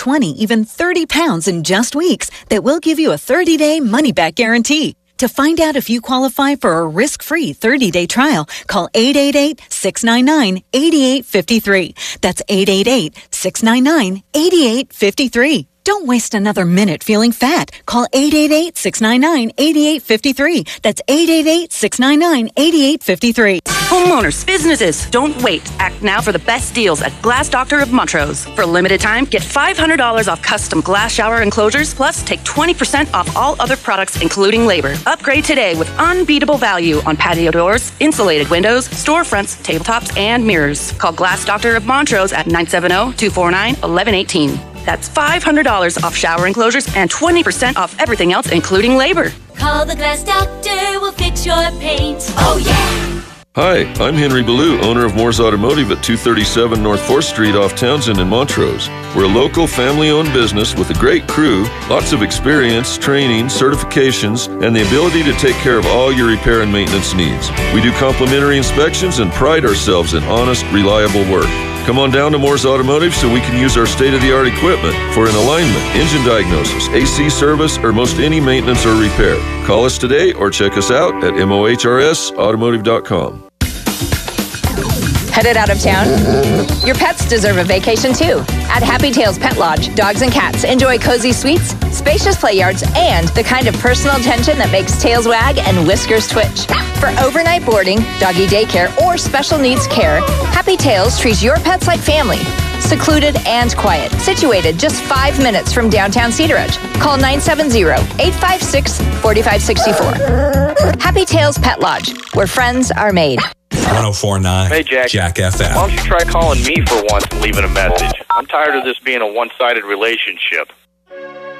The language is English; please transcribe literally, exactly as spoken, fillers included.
twenty, even thirty pounds in just weeks that we'll give you a thirty-day money-back guarantee. To find out if you qualify for a risk-free thirty-day trial, call eight eight eight, six nine nine, eight eight five three. That's eight eight eight, six nine nine, eight eight five three. Don't waste another minute feeling fat. Call eight eight eight, six nine nine, eight eight five three. That's eight eight eight, six nine nine, eight eight five three. Homeowners, businesses, don't wait. Act now for the best deals at Glass Doctor of Montrose. For a limited time, get five hundred dollars off custom glass shower enclosures, plus take twenty percent off all other products, including labor. Upgrade today with unbeatable value on patio doors, insulated windows, storefronts, tabletops, and mirrors. Call Glass Doctor of Montrose at nine seven zero, two four nine, one one one eight. That's five hundred dollars off shower enclosures and twenty percent off everything else, including labor. Call the Glass Doctor, we'll fix your paint. Oh, yeah! Hi, I'm Henry Ballou, owner of Moore's Automotive at two thirty-seven North fourth Street off Townsend in Montrose. We're a local family-owned business with a great crew, lots of experience, training, certifications, and the ability to take care of all your repair and maintenance needs. We do complimentary inspections and pride ourselves in honest, reliable work. Come on down to Moore's Automotive so we can use our state-of-the-art equipment for an alignment, engine diagnosis, A C service, or most any maintenance or repair. Call us today or check us out at M O H R S automotive dot com. Headed out of town? Your pets deserve a vacation too. At Happy Tails Pet Lodge, dogs and cats enjoy cozy suites, spacious play yards, and the kind of personal attention that makes tails wag and whiskers twitch. For overnight boarding, doggy daycare, or special needs care, Happy Tails treats your pets like family. Secluded and quiet, situated just five minutes from downtown Cedar Edge. Call nine seven zero, eight five six, four five six four. Happy Tails Pet Lodge, where friends are made. one oh four point nine Hey, Jack. Jack F M. Why don't you try calling me for once and leaving a message? I'm tired of this being a one-sided relationship.